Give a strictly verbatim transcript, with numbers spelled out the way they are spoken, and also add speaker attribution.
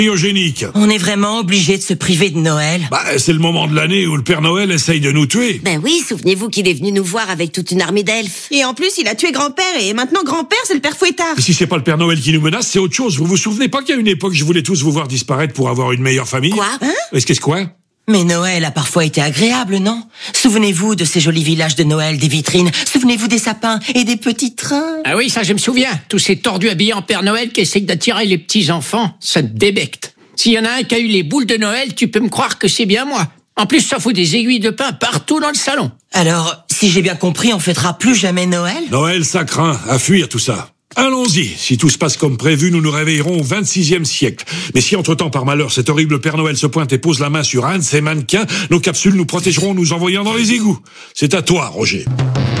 Speaker 1: Myogénique.
Speaker 2: On est vraiment obligé de se priver de Noël?
Speaker 1: Bah, c'est le moment de l'année où le Père Noël essaye de nous tuer.
Speaker 3: Ben oui, souvenez-vous qu'il est venu nous voir avec toute une armée d'elfes.
Speaker 4: Et en plus, il a tué grand-père et maintenant grand-père, c'est le père Fouettard.
Speaker 1: Et si c'est pas le Père Noël qui nous menace, c'est autre chose. Vous vous souvenez pas qu'à une époque, je voulais tous vous voir disparaître pour avoir une meilleure famille?
Speaker 3: Quoi?
Speaker 4: Hein?
Speaker 1: Est-ce que c'est quoi?
Speaker 2: Mais Noël a parfois été agréable, non? Souvenez-vous de ces jolis villages de Noël, des vitrines. Souvenez-vous des sapins et des petits trains.
Speaker 5: Ah oui, ça je me souviens. Tous ces tordus habillés en Père Noël qui essayent d'attirer les petits-enfants, ça me débecte. S'il y en a un qui a eu les boules de Noël, tu peux me croire que c'est bien moi. En plus, ça fout des aiguilles de pain partout dans le salon.
Speaker 2: Alors, si j'ai bien compris, on fêtera plus jamais Noël?
Speaker 1: Noël, ça craint. À fuir tout ça. Allons-y. Si tout se passe comme prévu, nous nous réveillerons au vingt-sixième siècle. Mais si entre-temps, par malheur, cet horrible Père Noël se pointe et pose la main sur un de ces mannequins, nos capsules nous protégeront en nous envoyant dans les égouts. C'est à toi, Roger.